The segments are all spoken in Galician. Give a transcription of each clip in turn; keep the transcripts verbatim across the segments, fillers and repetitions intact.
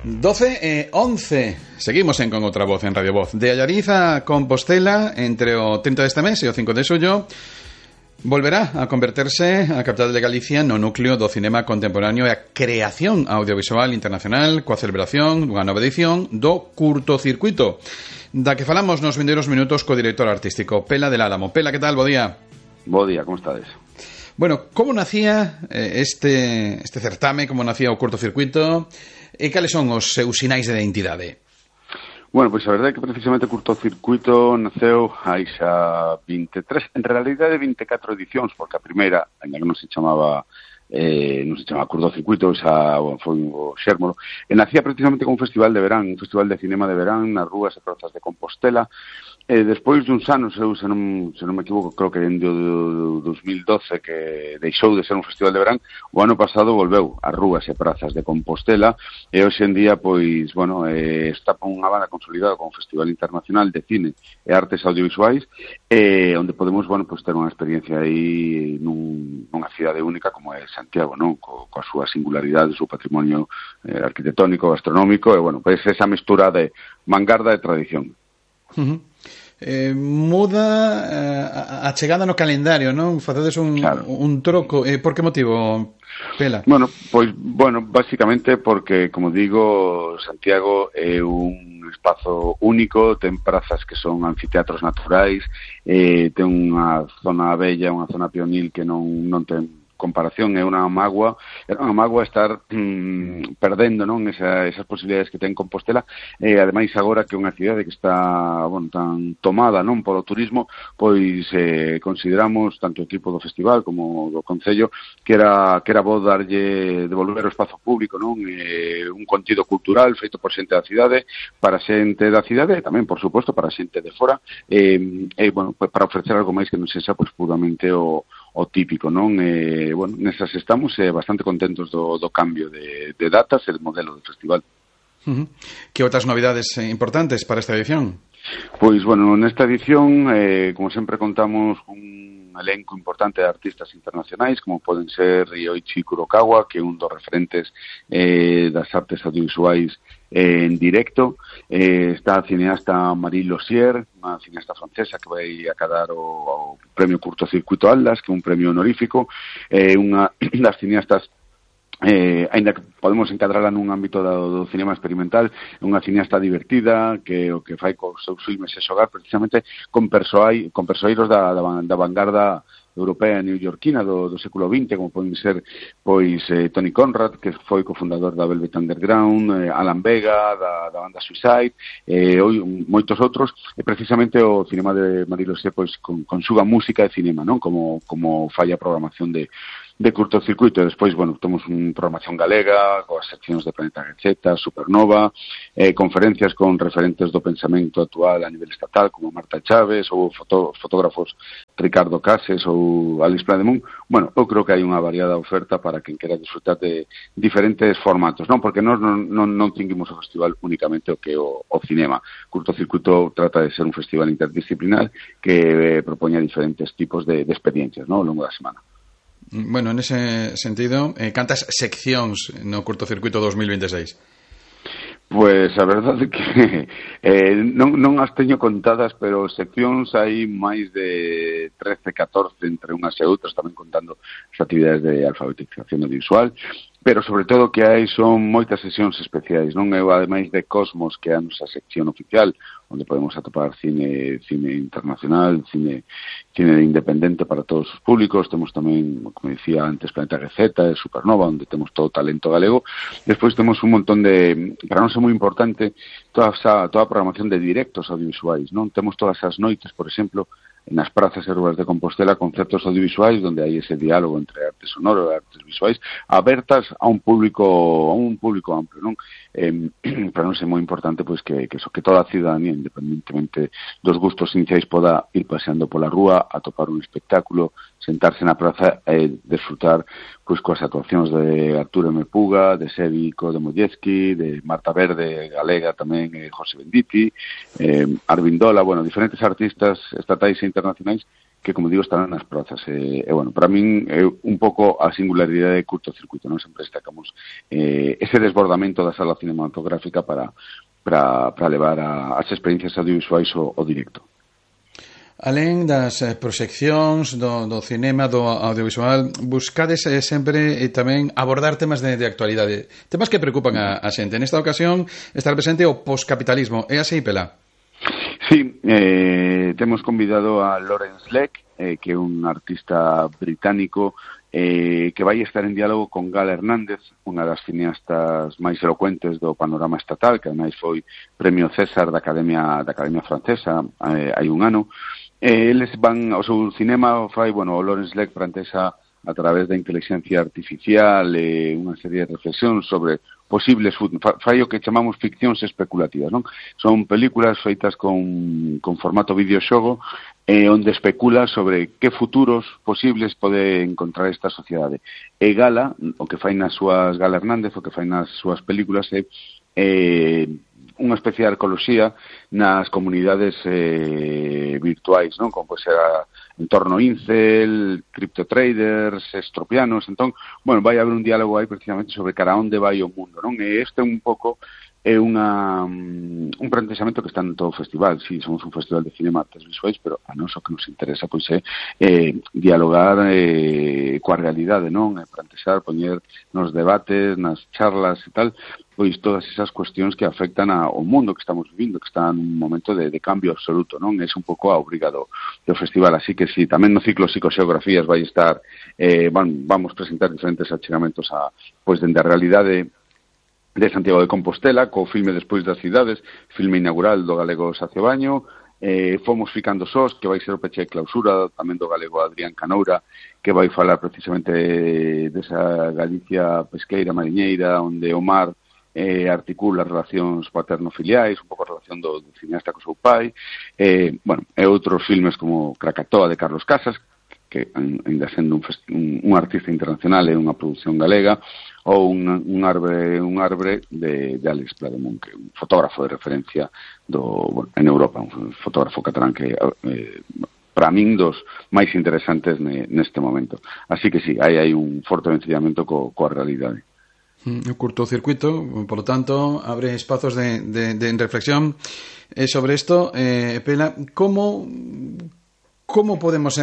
doce e once. Seguimos en Con Outra Voz en Radio Voz. De Allariz a Compostela, entre o trinta deste mes e o cinco de xullo, volverá a converterse a capital de Galicia no núcleo do cinema contemporáneo e a creación audiovisual internacional coa celebración dunha nova edición do Curtocircuito, da que falamos nos vindeiros minutos co director artístico Pela del Álamo. Pela, que tal? Bo día. Bo día, como estades? Bueno, como nacía eh, este, este certame, como nacía o Curtocircuito, e cales son os seus sinais de identidade? Bueno, pois a verdade é que precisamente o Curtocircuito naceu hai xa veintitrés, en realidade vinte e catro edicións, porque a primeira, ainda que non se chamaba eh, non se chamaba Curtocircuito, xa bueno, foi o xérmolo, e nacía precisamente con un festival de verán, un festival de cinema de verán nas rúas e prazas de Compostela. E despois duns anos, eu, se non, se non me equivoco, creo que en do dos mil doce que deixou de ser un festival de verán, o ano pasado volveu ás rúas e prazas de Compostela, e hoxe en día, pois, bueno, eh, está con unha banda consolidada con un festival internacional de cine e artes audiovisuais, eh, onde podemos, bueno, pois ter unha experiencia aí nun, nunha cidade única como é Santiago, non? Co, coa súa singularidade, o seu patrimonio eh, arquitectónico, gastronómico, e, bueno, pois esa mestura de vanguarda e tradición. Uh-huh. Eh, muda eh, a chegada no calendario, non? Facedes un, claro. un troco. Eh, por que motivo, Pela? Bueno, pois, bueno, basicamente porque, como digo, Santiago é un espazo único, ten prazas que son anfiteatros naturais, eh, ten unha zona bella, unha zona pionil que non, non ten comparación, é unha mágoa, é unha mágoa estar mm, perdendo, non, Esa, esas posibilidades que ten Compostela, e ademais agora que é unha cidade que está, bueno, tan tomada, non, polo turismo, pois eh, consideramos tanto o equipo do festival como do Concello que era que era bo darlle devolver o espazo público, non, eh, un contido cultural feito por xente da cidade, para xente da cidade e tamén, por suposto, para xente de fora, e eh, eh, bueno, pues para ofrecer algo máis que non sexa pois puramente o o típico, non? Eh, bueno, nesas estamos eh, bastante contentos do, do cambio de, de datas e de modelo do festival. Uh-huh. Que outras novidades eh, importantes para esta edición? Pois, bueno, nesta edición, eh, como sempre contamos un elenco importante de artistas internacionais, como poden ser Ryoichi Kurokawa, que é un dos referentes eh, das artes audiovisuais eh, en directo. Eh, está a cineasta Marie Lossier, unha cineasta francesa que vai acadar o, o premio Curtocircuito Atlas, que é un premio honorífico, eh, unha das cineastas Eh, ainda que podemos encadrarla nun ámbito do, do cinema experimental, unha cineasta divertida que o que fai cos seus filmes é xogar precisamente con, persoai, con persoeiros da, da, da vanguarda europea neoyorquina do, do século vinte, como poden ser pois eh, Tony Conrad, que foi cofundador da Velvet Underground, eh, Alan Vega da, da banda Suicide, e eh, moitos outros, e precisamente o cinema de Marie Lossier pois con, conxuga música e cinema, non? Como, como fai a programación de de Curtocircuito, e despois, bueno, temos unha programación galega, coas seccións de Planeta Gaceta, Supernova, eh, conferencias con referentes do pensamento actual a nivel estatal, como Marta Chávez, ou foto, fotógrafos Ricardo Cases ou Alice Plademont. Bueno, eu creo que hai unha variada oferta para quen quera disfrutar de diferentes formatos, non? Porque nós non, non, non tinguimos o festival únicamente o que o, o cinema. Curtocircuito trata de ser un festival interdisciplinar que eh, propoña diferentes tipos de, de experiencias, non? Ao longo da semana. Bueno, en ese sentido, eh, cantas seccións no Curtocircuito dos mil veintiséis? Pois a verdade é que eh, non, non as teño contadas, pero seccións hai máis de trece, catorce entre unhas e outras, tamén contando as actividades de alfabetización audiovisual, pero sobre todo que hai son moitas sesións especiais, non? Eu, ademais de Cosmos, que é a nosa sección oficial, onde podemos atopar cine cine internacional, cine cine independente para todos os públicos, temos tamén, como dicía antes, Planeta Gaceta e Supernova, onde temos todo o talento galego. Despois temos un montón de, para nós é moi importante, toda esa, toda a programación de directos audiovisuais, non? Temos todas as noites, por exemplo, nas prazas e rúas de Compostela, conceptos audiovisuais onde hai ese diálogo entre arte sonoro e artes visuais abertas a un público a un público amplio, non? Eh, para nós é moi importante pois que, que, so, que toda a cidadanía, independentemente dos gustos iniciais, poda ir paseando pola rúa, atopar un espectáculo, sentarse na praza e desfrutar pois coas actuacións de Arturo M. Puga, de Sévico, de Molleski, de Marta Verde, galega tamén, e José Benditi, eh, Arvindola, bueno, diferentes artistas estatais e internacionais que, como digo, estarán nas prazas. E, e bueno, para min é un pouco a singularidade de curtocircuito, non? Sempre destacamos eh, ese desbordamento da sala cinematográfica para, para, para levar a, as experiencias audiovisuais ao, ao directo. Alén das eh, proxeccións do, do cinema, do audiovisual, buscades eh, sempre e tamén abordar temas de, de actualidade, temas que preocupan a, a xente. Nesta ocasión estar presente o poscapitalismo. É así, Pela? Sí, eh, temos convidado a Lawrence Leck, eh, que é un artista británico eh, que vai estar en diálogo con Gala Hernández, unha das cineastas máis elocuentes do panorama estatal, que ademais foi premio César da Academia da Academia Francesa eh, hai un ano. Eh, eles van ao seu cinema, fai, bueno, o Lawrence Leck plantesa a través da inteligencia artificial e eh, unha serie de reflexións sobre posibles, fai o que chamamos ficcións especulativas, non? Son películas feitas con, con formato videoxogo eh, onde especula sobre que futuros posibles pode encontrar esta sociedade. E Gala, o que fai nas súas, Gala Hernández, o que fai nas súas películas é eh, unha especie de arqueoloxía nas comunidades eh, virtuais, non? Como pode ser a entorno incel, criptotraders, estropianos. Entón, bueno, vai haber un diálogo aí precisamente sobre cara onde vai o mundo, non? E este un pouco é unha, un plantexamento que está en todo o festival. Si, sí, somos un festival de cinema artes visuais, pero a nós o que nos interesa pois é eh, dialogar eh, coa realidade, non? E plantexar, poñer nos debates, nas charlas e tal, pois todas esas cuestións que afectan ao mundo que estamos vivindo, que está nun momento de, de cambio absoluto, non? É un pouco a obriga do, do festival, así que si, sí, tamén no ciclo Psicoxeografías vai estar, eh, van, vamos presentar diferentes achegamentos a, pois, dende a realidade de Santiago de Compostela, co filme Despois das cidades, filme inaugural do galego Sacio Baño, eh, Fomos ficando sós, que vai ser o peche de clausura, tamén do galego Adrián Canoura, que vai falar precisamente desa Galicia pesqueira, mariñeira, onde o mar eh, articula relacións paterno-filiais, un pouco a relación do, do cineasta co seu pai, eh, bueno, e outros filmes como Krakatoa de Carlos Casas, que ainda sendo un, un, un artista internacional e unha produción galega, ou un, un arbre un arbre de, de Alex Plademont, que é un fotógrafo de referencia do, bueno, en Europa, un fotógrafo catalán que eh, para min dos máis interesantes ne, neste momento. Así que sí, hai, hai un forte vencillamento co, coa realidade. O curtocircuito, por lo tanto, abre espazos de, de, de reflexión eh, sobre esto. Eh, Pela, como como podemos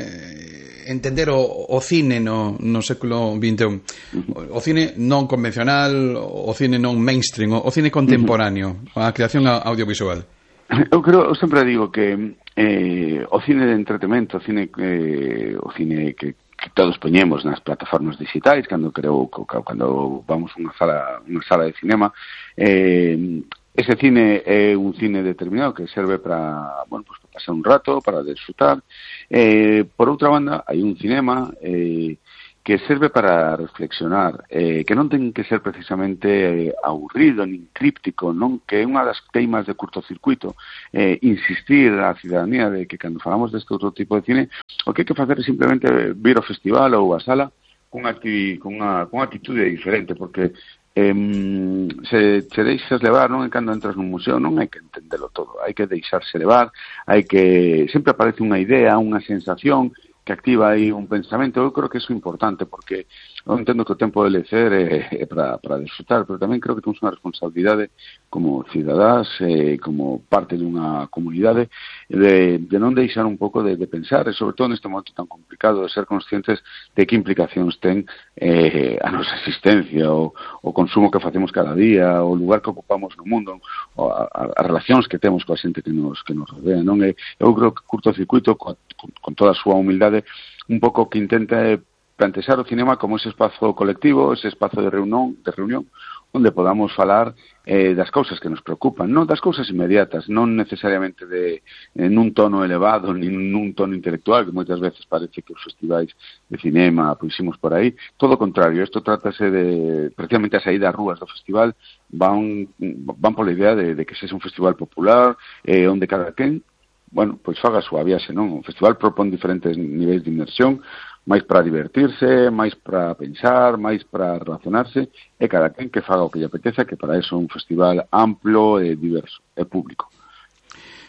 eh, entender o, o cine no, no século vinte e un? O, o cine non convencional, o cine non mainstream, o, o cine contemporáneo, uh-huh. A creación audiovisual. Eu creo, eu sempre digo que eh, o cine de entretenimento, o cine, eh, o cine que que todos poñemos nas plataformas digitais cando creo cando vamos a unha sala unha sala de cinema, eh, ese cine é un cine determinado que serve para, bueno, pues para pasar un rato, para disfrutar. Eh, por outra banda, hai un cinema eh, que serve para reflexionar, eh, que non ten que ser precisamente eh, aburrido, nin críptico, non, que é unha das teimas de curtocircuito, eh, insistir á cidadanía de que cando falamos deste outro tipo de cine, o que hai que facer é simplemente vir ao festival ou á sala con unha, con unha actitude diferente, porque eh, se che deixas levar, non, en cando entras nun museo, non hai que entendelo todo, hai que deixarse levar, hai que sempre aparece unha idea, unha sensación que activa aí un pensamento. Eu creo que iso é importante, porque eu entendo que o tempo de lecer é, é para, para disfrutar, pero tamén creo que temos unha responsabilidade como cidadás, eh, como parte dunha comunidade, de, de non deixar un pouco de, de pensar, e sobre todo neste momento tan complicado, de ser conscientes de que implicacións ten eh, a nosa existencia, o, o consumo que facemos cada día, o lugar que ocupamos no mundo, o a, a, as relacións que temos coa xente que nos, que nos rodea, non? E eu creo que Curtocircuito, con, con toda a súa humildade, un pouco que intenta plantexar o cinema como ese espazo colectivo, ese espazo de reunión, de reunión onde podamos falar eh, das cousas que nos preocupan, non das cousas inmediatas, non necesariamente de eh, nun tono elevado, nin nun tono intelectual, que moitas veces parece que os festivais de cinema puximos por aí. Todo o contrario, isto trátase de, precisamente a saída ás rúas do festival, van, van pola idea de, de que sexa un festival popular, eh, onde cada quen, bueno, pois faga a súa viaxe, non? O festival propón diferentes niveis de inmersión, máis para divertirse, máis para pensar, máis para relacionarse, e cada quen que faga o que lle apeteza, que para eso é un festival amplo e diverso, e público.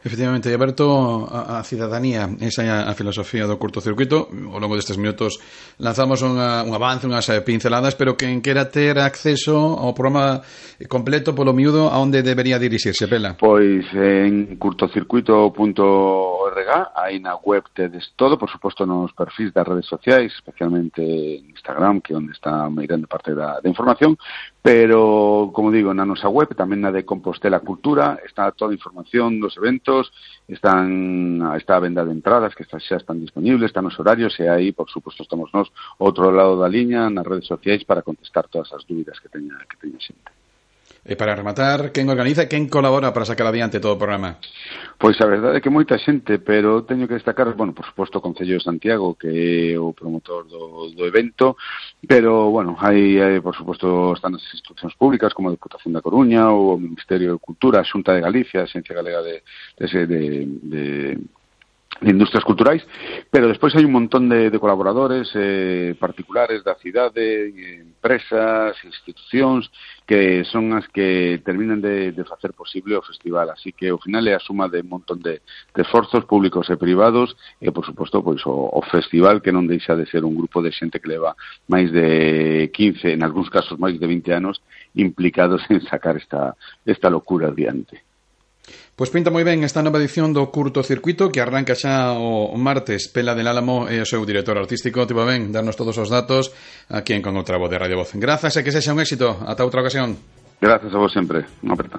Efectivamente, e aberto a, a cidadanía, esa é a filosofía do curtocircuito. Ao longo destes minutos lanzamos unha, un avance, unhas pinceladas, pero quen quera ter acceso ao programa completo polo miúdo, a onde debería dirixirse, Pela? Pois en curtocircuito punto org, aí na web tedes todo, por suposto nos perfis das redes sociais, especialmente en Instagram, que é onde está a grande parte da, da información, pero, como digo, na nosa web, tamén na de Compostela Cultura, está toda a información dos eventos, están está a venda de entradas que xa están disponibles, están os horarios e aí, por suposto, estamos nós outro lado da liña nas redes sociais para contestar todas as dúbidas que teña que teña xente. E para rematar, quen organiza e quen colabora para sacar adiante todo o programa? Pois a verdade é que moita xente, pero teño que destacar, bueno, por suposto, o Concello de Santiago, que é o promotor do, do evento, pero, bueno, hai, hai, por suposto, están as institucións públicas, como a Deputación da Coruña, ou o Ministerio de Cultura, a Xunta de Galicia, a Xencia Galega de, de, de, de de industrias culturais, pero despois hai un montón de, de colaboradores eh, particulares da cidade, empresas, institucións, que son as que terminan de, de facer posible o festival, así que ao final é a suma de un montón de, de esforzos públicos e privados, e por suposto pois o, o festival, que non deixa de ser un grupo de xente que leva máis de quince, en algúns casos máis de vinte anos, implicados en sacar esta, esta locura adiante. Pois pinta moi ben esta nova edición do curtocircuito que arranca xa o martes. Pela del Álamo e o seu director artístico. Tipo ben, darnos todos os datos aquí en Con outra voz de Radio Voz. Grazas e que sexa un éxito. Ata outra ocasión. Grazas a vos sempre. Unha aperta.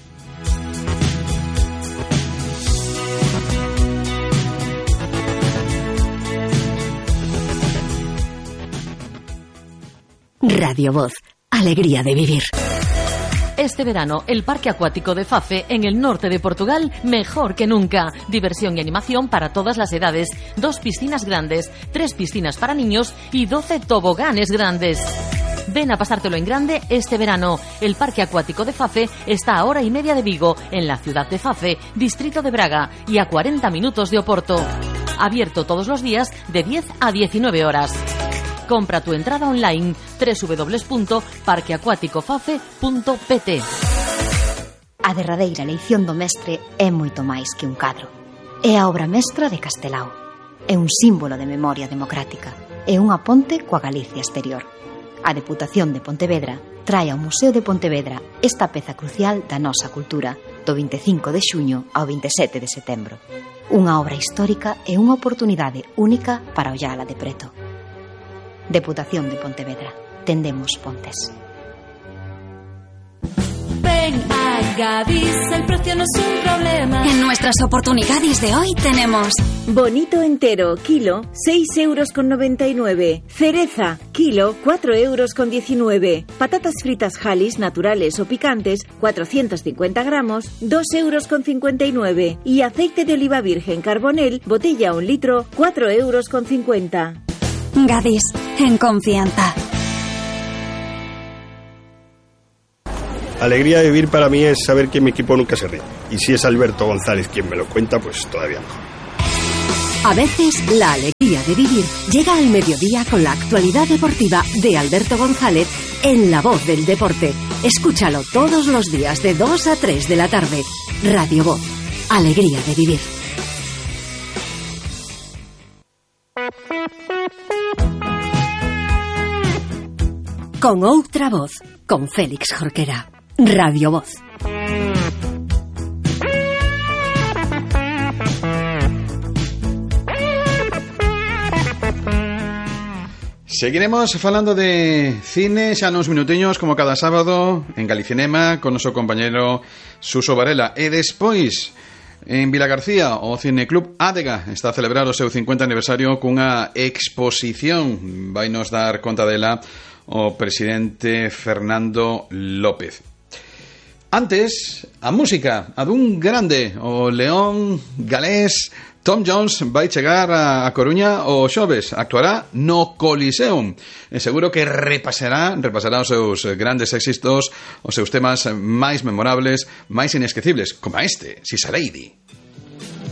Radio Voz. Alegría de vivir. Este verano, el Parque Acuático de Fafe, en el norte de Portugal, mejor que nunca. Diversión y animación para todas las edades. Dos piscinas grandes, tres piscinas para niños y doce toboganes grandes. Ven a pasártelo en grande este verano. El Parque Acuático de Fafe está a hora y media de Vigo, en la ciudad de Fafe, distrito de Braga, y a cuarenta minutos de Oporto. Abierto todos los días de diez a diecinueve horas. Compra tu entrada online doble u doble u doble u punto parque acuático fafe punto p t. A derradeira eleición do mestre é moito máis que un cadro. É a obra mestra de Castelao. É un símbolo de memoria democrática. É unha ponte coa Galicia exterior. A Deputación de Pontevedra trae ao Museo de Pontevedra esta peza crucial da nosa cultura do vinte e cinco de xuño ao vinte e sete de setembro. Unha obra histórica e unha oportunidade única para ollala de preto. Deputación de Pontevedra. Tendemos pontes. Ven a Gadis, el precio no es un problema. En nuestras oportunidades de hoy tenemos bonito entero, kilo, seis euros con noventa y nueve. Cereza, kilo, cuatro euros con diecinueve. Patatas fritas Halis, naturales o picantes, cuatrocientos cincuenta gramos, dos euros con cincuenta y nueve. Y aceite de oliva virgen Carbonel, botella un litro, cuatro euros con cincuenta. Gadis, en confianza. Alegría de vivir para mí es saber que mi equipo nunca se rinde. Y si es Alberto González quien me lo cuenta, pues todavía mejor. A veces, la alegría de vivir llega al mediodía con la actualidad deportiva de Alberto González en La Voz del Deporte. Escúchalo todos los días de dos a tres de la tarde. Radio Voz. Alegría de vivir. Con outra voz, con Félix Jorquera. Radio Voz. Seguiremos falando de cine xa nos minutiños como cada sábado en Galicinema con noso compañero Suso Varela. E despois en Vilagarcía o Cineclub Ádega está a celebrar o seu cincuenta aniversario cunha exposición. Vai nos dar conta dela o presidente Fernando López. Antes, a música, a dun grande, o león galés Tom Jones vai chegar a Coruña o xoves, actuará no Coliseum. E seguro que repasará, repasará os seus grandes éxitos, os seus temas máis memorables, máis inesquecibles, como este, Sisa Lady.